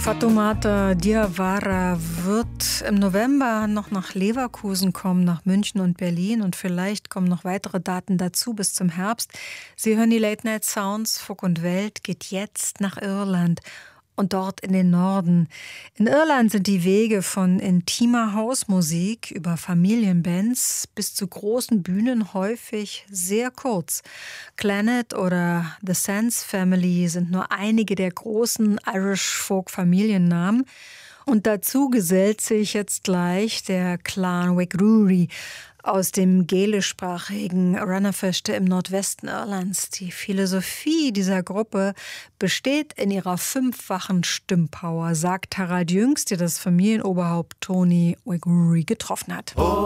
Fatoumata Diawara wird im November noch nach Leverkusen kommen, nach München und Berlin, und vielleicht kommen noch weitere Daten dazu bis zum Herbst. Sie hören die Late Night Sounds. Funk und Welt geht jetzt nach Irland und dort in den Norden. In Irland sind die Wege von intimer Hausmusik über Familienbands bis zu großen Bühnen häufig sehr kurz. Clannad oder The Sands Family sind nur einige der großen Irish-Folk-Familiennamen. Und dazu gesellt sich jetzt gleich der Clan Waigrury aus dem gälischsprachigen Runnerfeste im Nordwesten Irlands. Die Philosophie dieser Gruppe besteht in ihrer 5-fachen Stimmpower, sagt Harald Jüngst, der das Familienoberhaupt Tony Waigrury getroffen hat.